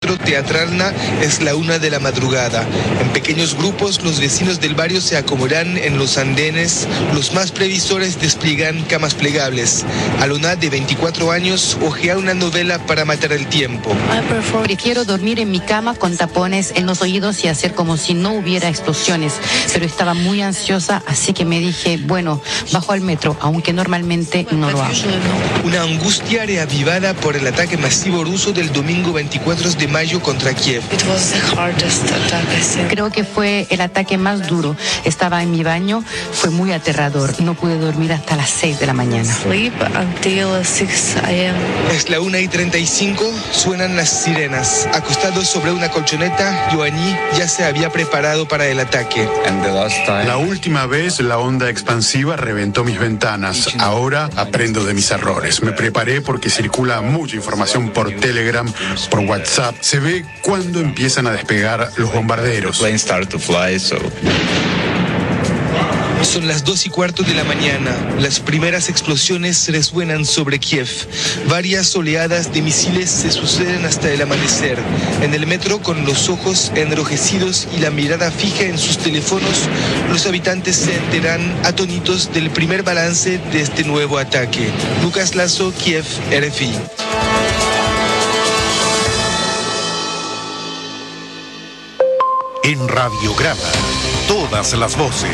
Centro Teatralna es la 1 de la madrugada. En pequeños grupos, los vecinos del barrio se acomodan en los andenes. Los más previsores despliegan camas plegables. Alona, de 24 años, hojea una novela para matar el tiempo. Prefiero dormir en mi cama con tapones en los oídos y hacer como si no hubiera explosiones, pero estaba muy ansiosa, así que me dije, bueno, bajo al metro, aunque normalmente no lo hago. Una angustia reavivada por el ataque masivo ruso del domingo 24 de mayo contra Kiev. Creo que fue el ataque más duro. Estaba en mi baño, fue muy aterrador. No pude dormir hasta las 6 de la mañana. Es la 1:35, suenan las sirenas. Acostado sobre una colchoneta, Ioanni ya se había preparado para el ataque. La última vez la onda expansiva reventó mis ventanas. Ahora aprendo de mis errores. Me preparé porque circula mucha información por Telegram, por WhatsApp. Se ve cuándo empiezan a despegar los bombarderos. Son las 2:15 de la mañana. Las primeras explosiones resuenan sobre Kiev. Varias oleadas de misiles se suceden hasta el amanecer. En el metro, con los ojos enrojecidos y la mirada fija en sus teléfonos, los habitantes se enteran atónitos del primer balance de este nuevo ataque. Lucas Lazo, Kiev, RFI. En Radiograma, todas las voces.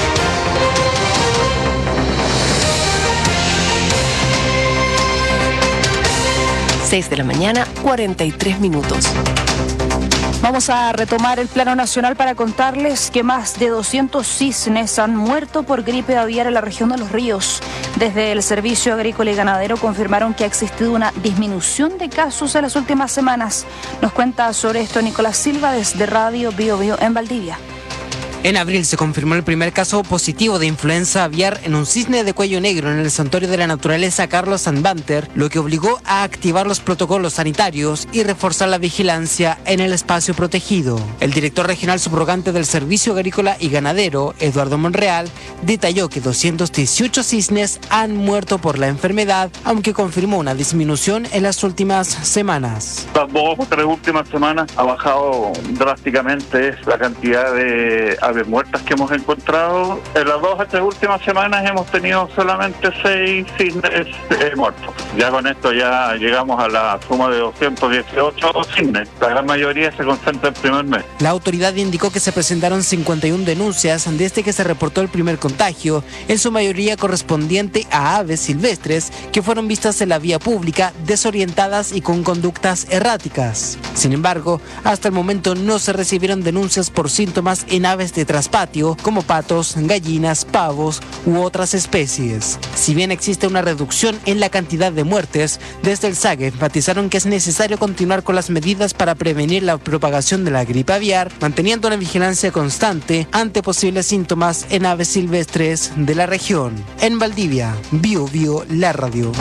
6 de la mañana, 43 minutos. Vamos a retomar el plano nacional para contarles que más de 200 cisnes han muerto por gripe aviar en la región de Los Ríos. Desde el Servicio Agrícola y Ganadero confirmaron que ha existido una disminución de casos en las últimas semanas. Nos cuenta sobre esto Nicolás Silva desde Radio Bio Bio en Valdivia. En abril se confirmó el primer caso positivo de influenza aviar en un cisne de cuello negro en el Santuario de la Naturaleza Carlos Sandbanter, lo que obligó a activar los protocolos sanitarios y reforzar la vigilancia en el espacio protegido. El director regional subrogante del Servicio Agrícola y Ganadero, Eduardo Monreal, detalló que 218 cisnes han muerto por la enfermedad, aunque confirmó una disminución en las últimas semanas. Las 2 o 3 últimas semanas ha bajado drásticamente la cantidad de aves muertas que hemos encontrado. En las 2 a 3 últimas semanas hemos tenido solamente 6 cisnes muertos. Ya con esto ya llegamos a la suma de 218 cisnes. La gran mayoría se concentra en el primer mes. La autoridad indicó que se presentaron 51 denuncias desde que se reportó el primer contagio, en su mayoría correspondiente a aves silvestres que fueron vistas en la vía pública, desorientadas y con conductas erráticas. Sin embargo, hasta el momento no se recibieron denuncias por síntomas en aves de traspatio, como patos, gallinas, pavos u otras especies. Si bien existe una reducción en la cantidad de muertes, desde el SAG enfatizaron que es necesario continuar con las medidas para prevenir la propagación de la gripe aviar, manteniendo una vigilancia constante ante posibles síntomas en aves silvestres de la región. En Valdivia, Bio Bio, la radio.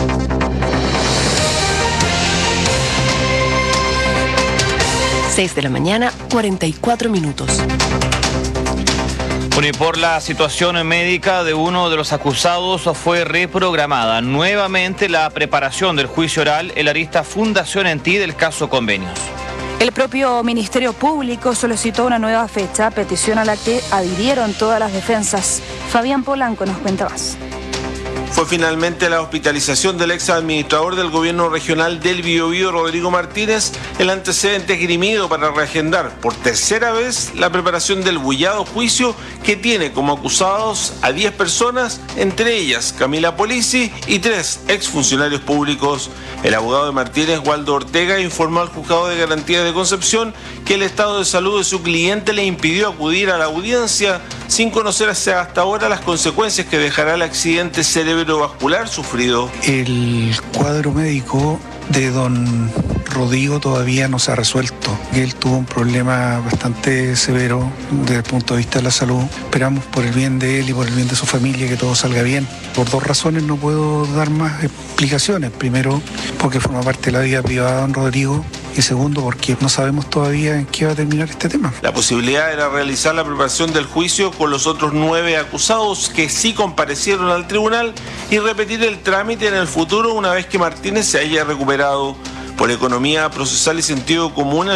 Seis de la mañana, 44 minutos. Bueno, y por la situación médica de uno de los acusados fue reprogramada nuevamente la preparación del juicio oral en la arista Fundación En Ti del caso Convenios. El propio Ministerio Público solicitó una nueva fecha, petición a la que adhirieron todas las defensas. Fabián Polanco nos cuenta más. Fue finalmente la hospitalización del ex administrador del gobierno regional del Biobío, Rodrigo Martínez, el antecedente esgrimido para reagendar por tercera vez la preparación del bullado juicio que tiene como acusados a 10 personas, entre ellas Camila Polisi y 3 exfuncionarios públicos. El abogado de Martínez, Waldo Ortega, informó al juzgado de garantía de Concepción que el estado de salud de su cliente le impidió acudir a la audiencia sin conocerse hasta ahora las consecuencias que dejará el accidente cerebrovascular sufrido. El cuadro médico de don Rodrigo todavía no se ha resuelto. Él tuvo un problema bastante severo desde el punto de vista de la salud. Esperamos por el bien de él y por el bien de su familia que todo salga bien. Por 2 razones no puedo dar más explicaciones. Primero, porque forma parte de la vida privada de don Rodrigo. Y segundo, porque no sabemos todavía en qué va a terminar este tema. La posibilidad era realizar la preparación del juicio con los otros 9 acusados que sí comparecieron al tribunal y repetir el trámite en el futuro una vez que Martínez se haya recuperado. Por economía procesal y sentido común,